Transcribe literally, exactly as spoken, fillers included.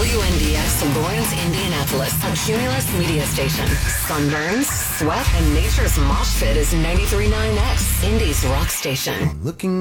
W N D X Lawrence, Indianapolis, a Cumulus media station. Sunburns, sweat, and nature's mosh pit is ninety-three point nine X, Indy's rock station. Looking